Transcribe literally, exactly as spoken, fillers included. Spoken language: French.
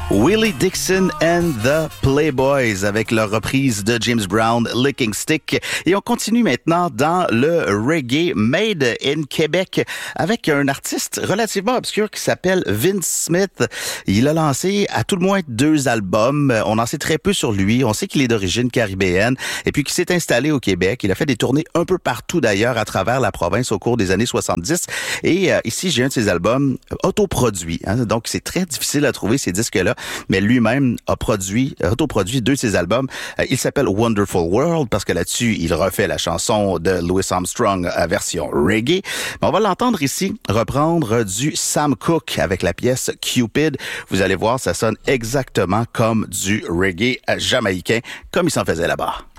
Willie Dixon and the Playboys avec leur reprise de James Brown, Licking Stick. Et on continue maintenant dans le reggae made in Québec avec un artiste relativement obscur qui s'appelle Vince Smith. Il a lancé à tout le moins deux albums. On en sait très peu sur lui. On sait qu'il est d'origine caribéenne et puis qu'il s'est installé au Québec. Il a fait des tournées un peu partout d'ailleurs à travers la province au cours des années soixante-dix. Et euh, ici, j'ai un de ses albums autoproduits. Hein, donc, c'est très difficile à trouver ces disques-là. Mais lui-même a produit, autoproduit deux de ses albums. Il s'appelle Wonderful World parce que là-dessus, il refait la chanson de Louis Armstrong à version reggae. Mais on va l'entendre ici reprendre du Sam Cooke avec la pièce Cupid. Vous allez voir, ça sonne exactement comme du reggae jamaïcain, comme il s'en faisait là-bas.